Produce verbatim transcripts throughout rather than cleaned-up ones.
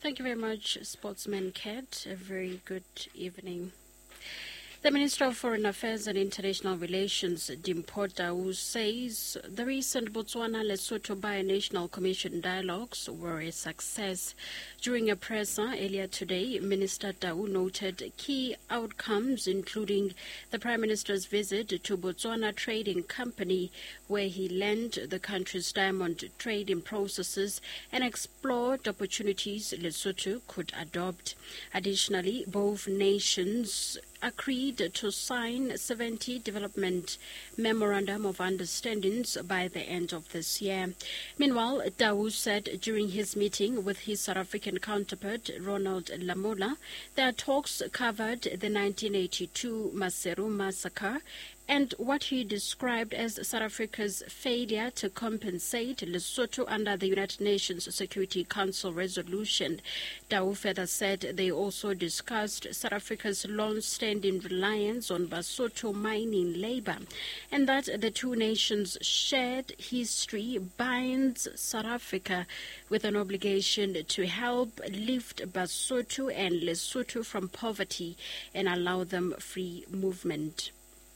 Thank you very much, Sportsman Cat. A very good evening. The Minister of Foreign Affairs and International Relations, Dimpho Tau, says the recent Botswana-Lesotho Binational Commission dialogues were a success. During a presser earlier today, Minister Tau noted key outcomes, including the Prime Minister's visit to Botswana Trading Company, where he learned the country's diamond trading processes and explored opportunities Lesotho could adopt. Additionally, both nations agreed to sign seventy development memorandum of understandings by the end of this year. Meanwhile, Tau said during his meeting with his South African counterpart, Ronald Lamola, their talks covered the nineteen eighty-two Maseru massacre and what he described as South Africa's failure to compensate Lesotho under the United Nations Security Council resolution. Tau further said they also discussed South Africa's long-standing reliance on Basotho mining labor, and that the two nations' shared history binds South Africa with an obligation to help lift Basotho and Lesotho from poverty and allow them free movement.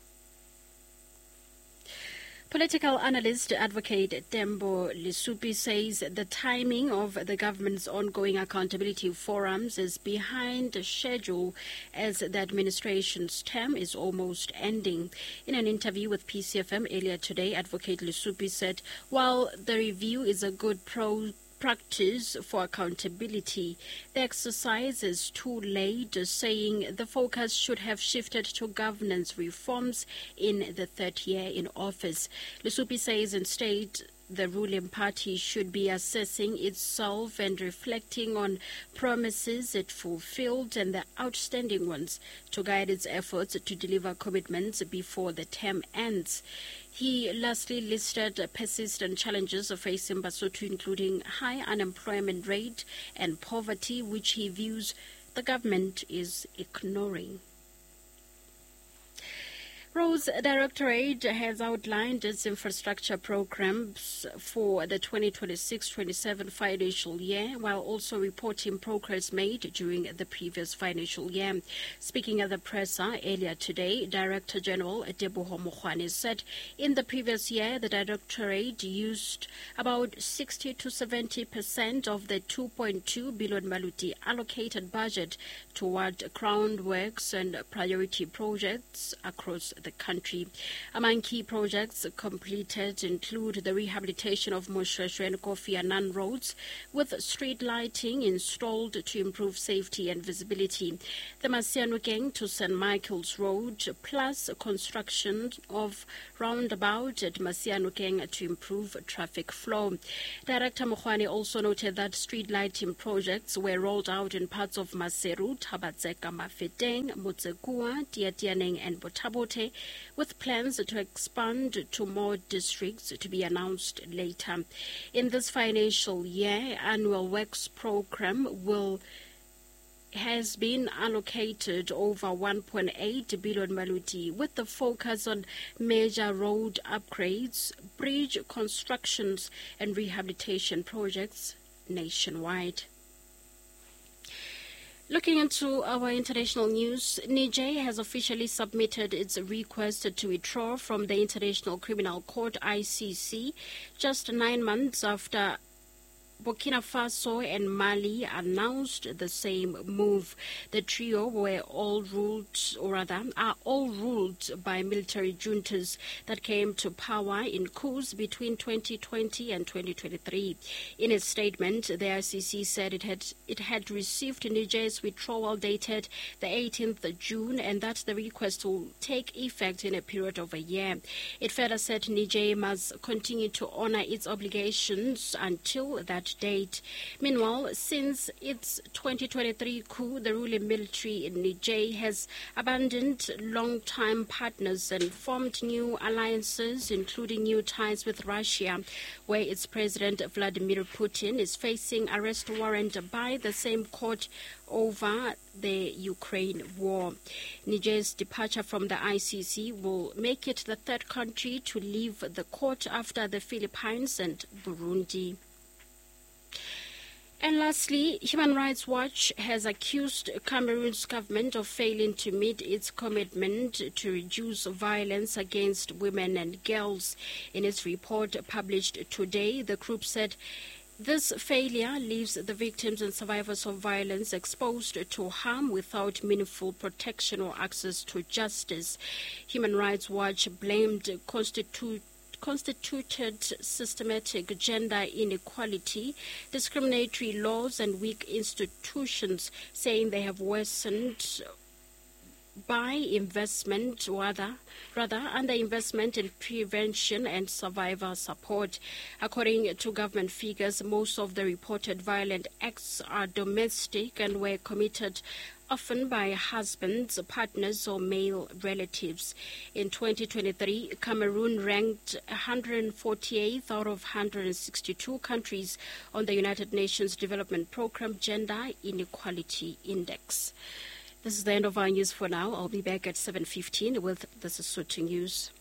Political analyst advocate Tembo Lesupi says the timing of the government's ongoing accountability forums is behind schedule as the administration's term is almost ending. In an interview with P C F M earlier today, advocate Lesupi said while the review is a good pro practice for accountability, the exercise is too late, saying the focus should have shifted to governance reforms in the third year in office. Lesupi says instead the ruling party should be assessing itself and reflecting on promises it fulfilled and the outstanding ones to guide its efforts to deliver commitments before the term ends. He lastly listed persistent challenges facing Basotho, including high unemployment rate and poverty, which he views the government is ignoring. Roads Directorate has outlined its infrastructure programs for the twenty twenty-six twenty-seven financial year, while also reporting progress made during the previous financial year. Speaking at the presser earlier today, Director General Teboho Mokgwane said in the previous year, the Directorate used about sixty to seventy percent of the two point two billion Maluti allocated budget toward groundworks and priority projects across the country. Among key projects completed include the rehabilitation of Moshweshwe and Kofi Annan roads with street lighting installed to improve safety and visibility, the Masianokeng to Saint Michael's Road, plus construction of roundabout at Masianokeng to improve traffic flow. Director Mokgwane also noted that street lighting projects were rolled out in parts of Maseru, Thabatseka, Mafeteng, Motsekua, Tiatianeng and Botabote, with plans to expand to more districts to be announced later. In this financial year, annual works program will has been allocated over one point eight billion Maluti, with the focus on major road upgrades, bridge constructions and rehabilitation projects nationwide. Looking into our international news, Niger has officially submitted its request to withdraw from the International Criminal Court I C C just nine months after Burkina Faso and Mali announced the same move. The trio were all ruled, or rather, are all ruled by military juntas that came to power in coups between twenty twenty and twenty twenty-three. In a statement, the I C C said it had it had received Niger's withdrawal dated the eighteenth of June and that the request will take effect in a period of a year. It further said Niger must continue to honor its obligations until that date. Meanwhile, since its twenty twenty-three coup, the ruling military in Niger has abandoned long-time partners and formed new alliances, including new ties with Russia, where its president Vladimir Putin is facing arrest warrant by the same court over the Ukraine war. Niger's departure from the I C C will make it the third country to leave the court after the Philippines and Burundi. And lastly, Human Rights Watch has accused Cameroon's government of failing to meet its commitment to reduce violence against women and girls. In its report published today, the group said this failure leaves the victims and survivors of violence exposed to harm without meaningful protection or access to justice. Human Rights Watch blamed constitute constituted systematic gender inequality, discriminatory laws and weak institutions, saying they have worsened by investment, rather, rather underinvestment in prevention and survivor support. According to government figures, most of the reported violent acts are domestic and were committed often by husbands, partners, or male relatives. In twenty twenty-three, Cameroon ranked one hundred forty-eighth out of one hundred sixty-two countries on the United Nations Development Programme Gender Inequality Index. This is the end of our news for now. I'll be back at seven fifteen with the Sesotho News.